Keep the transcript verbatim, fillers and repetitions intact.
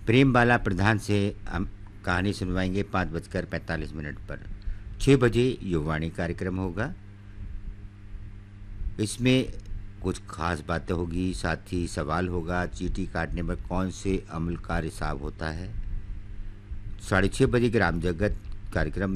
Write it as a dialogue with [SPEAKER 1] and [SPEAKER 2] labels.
[SPEAKER 1] प्रेम बाला प्रधान से हम कहानी सुनवाएंगे पाँच बजकर पैंतालीस मिनट पर। छः बजे युवाणी कार्यक्रम होगा। इसमें कुछ खास बातें होगी, साथ ही सवाल होगा, चीटी काटने पर कौन से अमल का हिसाब होता है। साढ़े छः बजे ग्राम जगत कार्यक्रम